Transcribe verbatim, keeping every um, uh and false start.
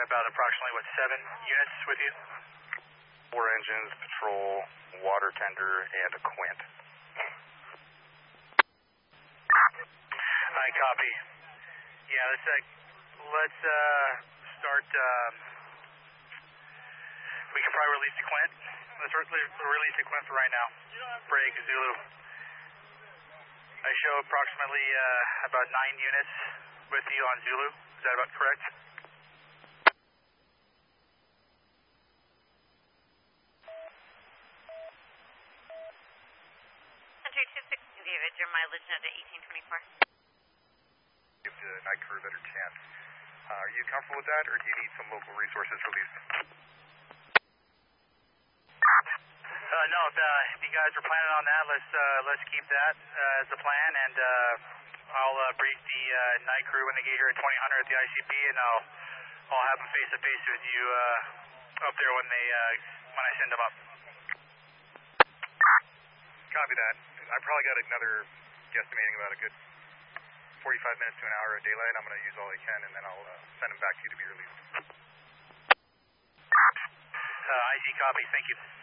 carrying about approximately, what, seven units with you? Four engines, patrol, water tender, and a quint. I copy. Yeah, let's, uh, let's uh, start, um, we can probably release the quint. Let's re release the quint for right now. Break, Zulu. I show approximately uh, about nine units with you on Zulu. Is that about correct? Center two six, David, your mileage at eighteen twenty-four. Give the night crew a better chance. Uh, are you comfortable with that, or do you need some local resources released? Uh, no, if, uh, if you guys are planning on that, let's uh, let's keep that uh, as the plan, and uh, I'll uh, brief the uh, night crew when they get here at twenty hundred at the I C P, and I'll I'll have them face to face with you uh, up there when they uh, when I send them up. Copy that. I probably got another guesstimating about a good forty-five minutes to an hour of daylight. I'm going to use all I can, and then I'll uh, send them back to you to be released. Uh, I C copy. Thank you.